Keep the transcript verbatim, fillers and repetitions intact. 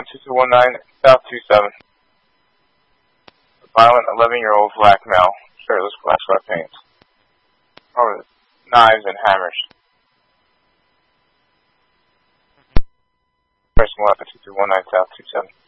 two two one nine South two seven. A violent eleven-year-old black male, shirtless, black sweatpants. Or knives and hammers. Person one two two one nine South two seven.